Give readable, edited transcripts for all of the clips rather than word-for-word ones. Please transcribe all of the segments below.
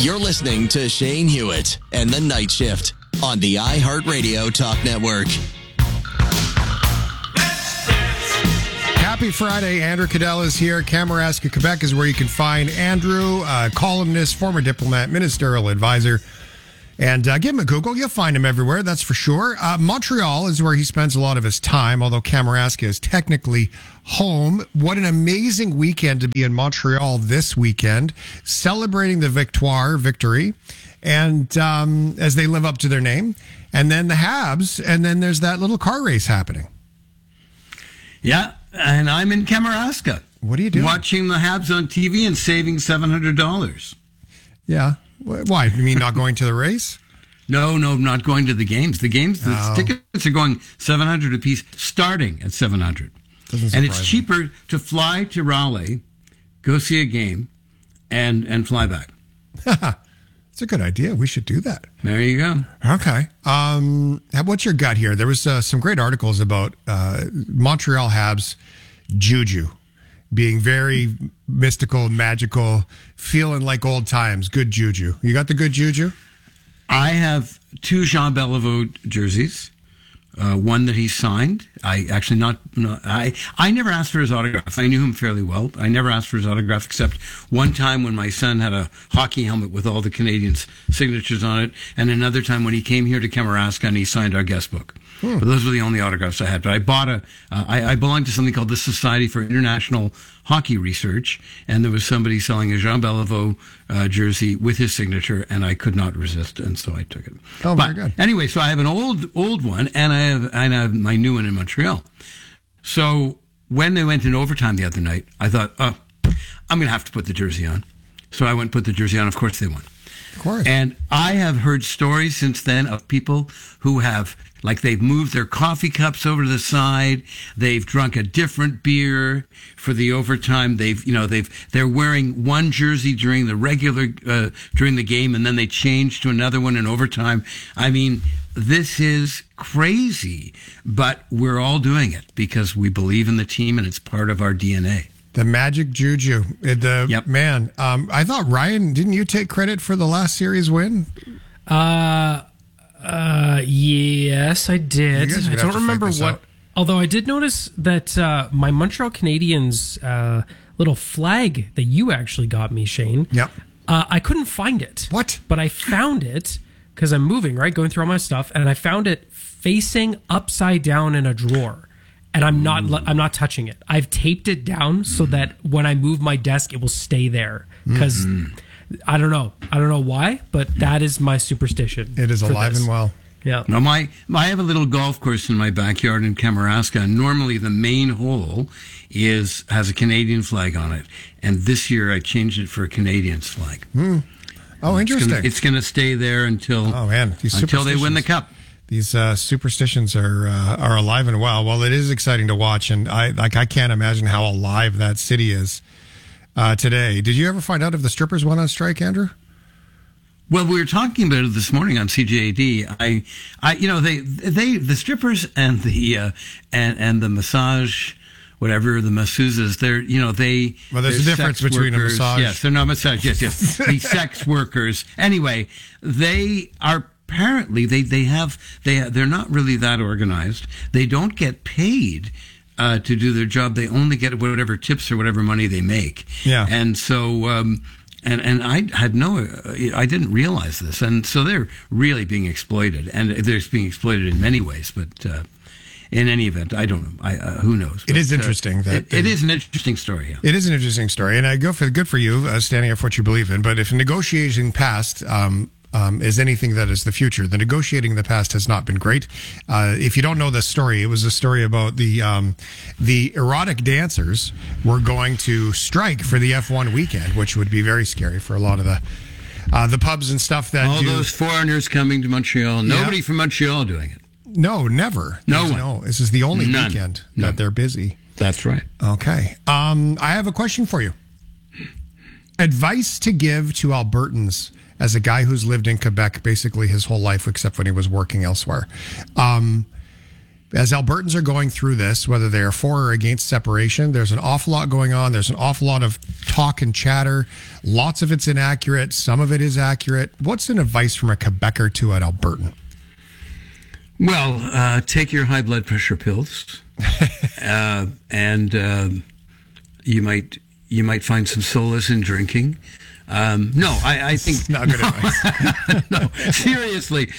You're listening to Shane Hewitt and the Night Shift on the iHeartRadio Talk Network. Happy Friday. Andrew Cadell is here. Kamouraska, Quebec is where you can find Andrew, columnist, former diplomat, ministerial advisor. And give him a Google. You'll find him everywhere, that's for sure. Montreal is where he spends a lot of his time, although Kamouraska is technically home. What an amazing weekend to be in Montreal this weekend, celebrating the victory, and as they live up to their name. And then the Habs, and then there's that little car race happening. Yeah, and I'm in Kamouraska. What are you doing? Watching the Habs on TV and saving $700. Yeah. Why? You mean not going to the race? No, not going to the games. The tickets are going $700 a piece, starting at $700. And it's cheaper to fly to Raleigh, go see a game, and fly back. It's a good idea. We should do that. There you go. Okay. What's your gut here? There was some great articles about Montreal Habs juju being very mystical, magical, feeling like old times. Good juju. You got the good juju? I have 2 Jean Beliveau jerseys. One that he signed. I never asked for his autograph. I knew him fairly well. I never asked for his autograph except one time when my son had a hockey helmet with all the Canadians' signatures on it, and another time when he came here to Kamouraska and he signed our guest book. But those were the only autographs I had. But I bought I belong to something called the Society for International Hockey Research, and there was somebody selling a Jean Beliveau jersey with his signature, and I could not resist, and so I took it. Oh, very good. Anyway, so I have an old one, and I have my new one in Montreal. So when they went in overtime the other night, I thought, I'm going to have to put the jersey on. So I went and put the jersey on. Of course they won. Of course. And I have heard stories since then of people who have, like, they've moved their coffee cups over to the side. They've drunk a different beer for the overtime. They're wearing one jersey during the regular, during the game, and then they change to another one in overtime. I mean, this is crazy, but we're all doing it because we believe in the team and it's part of our DNA. The magic juju. Yep. Man, I thought, Ryan, didn't you take credit for the last series win? Yes, I did. I don't remember what. Although I did notice that my Montreal Canadiens little flag that you actually got me, Shane. Yep. I couldn't find it. What? But I found it because I'm moving, right, going through all my stuff, and I found it facing upside down in a drawer. And I'm not touching it. I've taped it down so that when I move my desk, it will stay there. Because I don't know why, but that is my superstition. It is alive and well. Yeah. Now, I have a little golf course in my backyard in Kamouraska, and normally the main hole has a Canadian flag on it. And this year I changed it for a Canadian's flag. Oh, interesting. It's going to stay there until they win the cup. These superstitions are alive and well. Well, it is exciting to watch, and I can't imagine how alive that city is today. Did you ever find out if the strippers went on strike, Andrew? Well, we were talking about it this morning on CJAD. The strippers and the massage, whatever, the masseuses, there's a difference between a massage. Yes, they're not massage. Yes. The sex workers. Anyway, they are. Apparently, they're not really that organized. They don't get paid to do their job. They only get whatever tips or whatever money they make. Yeah. And so, and I didn't realize this. And so they're really being exploited, and they're being exploited in many ways. But in any event, I don't know. Who knows? It is interesting. It is an interesting story. Yeah. It is an interesting story, and I go for good for you standing up for what you believe in. But if negotiating past. Is anything that is the future. The negotiating in the past has not been great. If you don't know this story, it was a story about the erotic dancers were going to strike for the F1 weekend, which would be very scary for a lot of the pubs and stuff that all those foreigners coming to Montreal. Nobody from Montreal doing it. No, never. No, this is the only weekend that they're busy. That's right. Okay. I have a question for you. Advice to give to Albertans as a guy who's lived in Quebec basically his whole life, except when he was working elsewhere. as Albertans are going through this, whether they are for or against separation, there's an awful lot going on. There's an awful lot of talk and chatter. Lots of it's inaccurate. Some of it is accurate. What's an advice from a Quebecer to an Albertan? Well, take your high blood pressure pills, and you might find some solace in drinking. No, I think not good advice. No, seriously,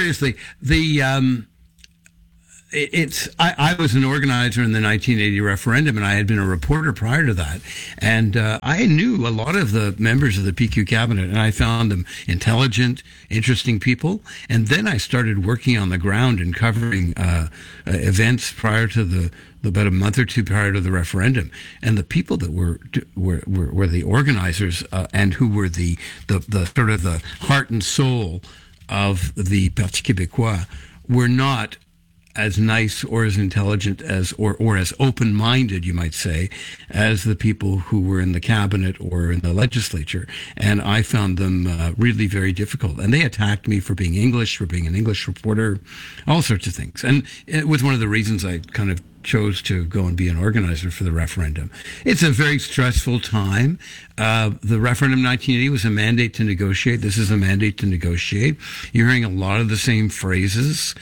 I was an organizer in the 1980 referendum, and I had been a reporter prior to that. And I knew a lot of the members of the PQ cabinet, and I found them intelligent, interesting people. And then I started working on the ground and covering events prior to about a month or two prior to the referendum. And the people that were the organizers and who were the sort of the heart and soul of the Parti Québécois were not as nice or as intelligent as or as open-minded, you might say, as the people who were in the cabinet or in the legislature. And I found them really very difficult. And they attacked me for being English, for being an English reporter, all sorts of things. And it was one of the reasons I kind of chose to go and be an organizer for the referendum. It's a very stressful time. The referendum in 1980 was a mandate to negotiate. This is a mandate to negotiate. You're hearing a lot of the same phrases.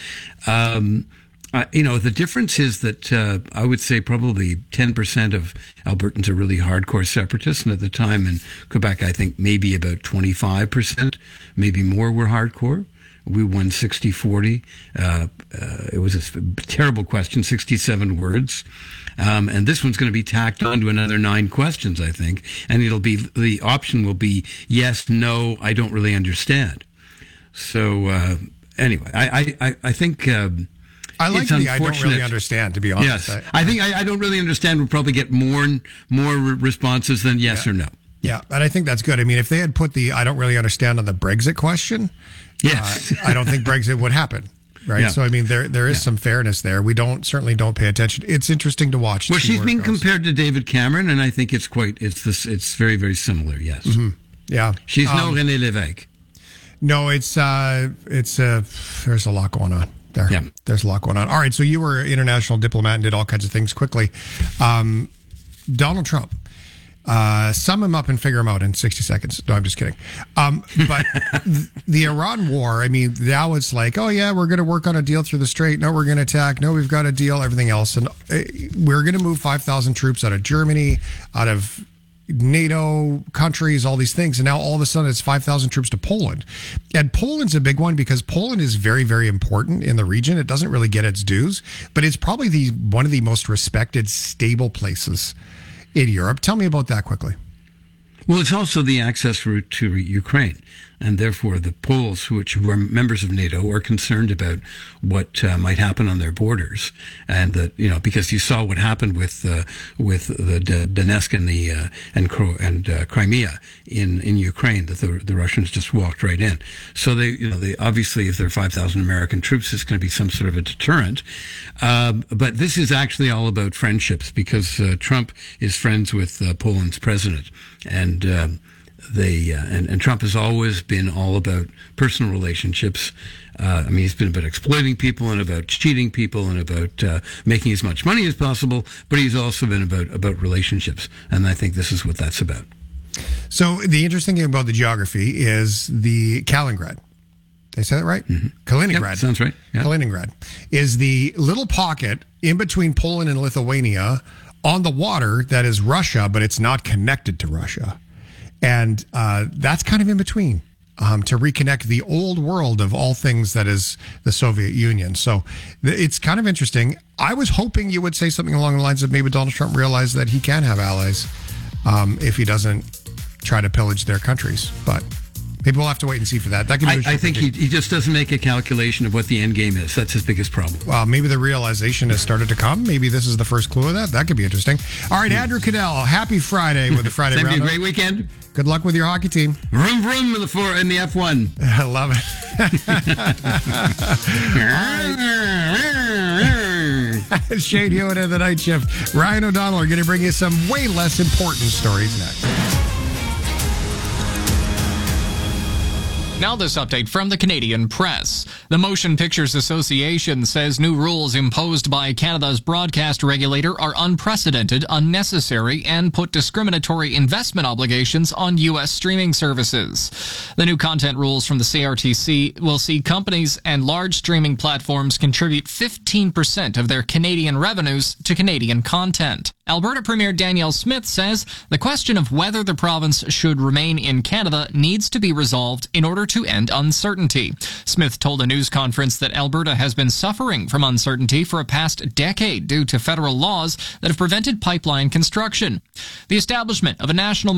The difference is that I would say probably 10% of Albertans are really hardcore separatists. And at the time in Quebec, I think maybe about 25%, maybe more were hardcore. We won 60-40. It was a terrible question, 67 words. And this one's going to be tacked on to another 9 questions, I think. And the option will be yes, no, I don't really understand. So anyway, I think... I like the I don't really understand, to be honest. Yes. I think I don't really understand will probably get more responses than yes or no. Yeah, and I think that's good. I mean, if they had put the I don't really understand on the Brexit question, yes. I don't think Brexit would happen. Right. Yeah. So, I mean, there is some fairness there. We certainly don't pay attention. It's interesting to watch. Well, she's being compared to David Cameron, and I think it's very, very similar. Yes. Mm-hmm. Yeah. She's no René Lévesque. No, there's a lot going on there. Yeah. There's a lot going on. All right. So you were an international diplomat and did all kinds of things quickly. Donald Trump. Sum him up and figure him out in 60 seconds. No, I'm just kidding. But the Iran war, I mean, now it's like, oh yeah, we're going to work on a deal through the Strait. No, we're going to attack. No, we've got a deal, everything else. And we're going to move 5,000 troops out of Germany, out of NATO countries, all these things. And now all of a sudden it's 5,000 troops to Poland. And Poland's a big one because Poland is very, very important in the region. It doesn't really get its dues, but it's probably one of the most respected, stable places in Europe. Tell me about that quickly. Well, it's also the access route to Ukraine. And therefore, the Poles, who are members of NATO, are concerned about what might happen on their borders, and that because you saw what happened with the Donetsk and Crimea in Ukraine, that the Russians just walked right in. So they obviously, if there are 5,000 American troops, it's going to be some sort of a deterrent. But this is actually all about friendships because Trump is friends with Poland's president, and Trump has always been all about personal relationships. I mean, he's been about exploiting people and about cheating people and about making as much money as possible, but he's also been about relationships. And I think this is what that's about. So the interesting thing about the geography is the Kaliningrad. Did I say that right? Mm-hmm. Kaliningrad. Yep, sounds right. Yep. Kaliningrad is the little pocket in between Poland and Lithuania on the water that is Russia, but it's not connected to Russia. And that's kind of in between to reconnect the old world of all things that is the Soviet Union. So it's kind of interesting. I was hoping you would say something along the lines of maybe Donald Trump realized that he can have allies if he doesn't try to pillage their countries. But maybe we'll have to wait and see for that. I think he just doesn't make a calculation of what the end game is. That's his biggest problem. Well, maybe the realization has started to come. Maybe this is the first clue of that. That could be interesting. All right, Andrew Cadell, happy Friday with the Friday Roundup. Great weekend. Good luck with your hockey team. Vroom, vroom in the F1. I love it. Shane Hewitt in the night shift. Ryan O'Donnell are going to bring you some way less important stories next. Now this update from the Canadian Press. The Motion Pictures Association says new rules imposed by Canada's broadcast regulator are unprecedented, unnecessary, and put discriminatory investment obligations on U.S. streaming services. The new content rules from the CRTC will see companies and large streaming platforms contribute 15% of their Canadian revenues to Canadian content. Alberta Premier Danielle Smith says the question of whether the province should remain in Canada needs to be resolved in order to end uncertainty. Smith told a news conference that Alberta has been suffering from uncertainty for a past decade due to federal laws that have prevented pipeline construction. The establishment of a national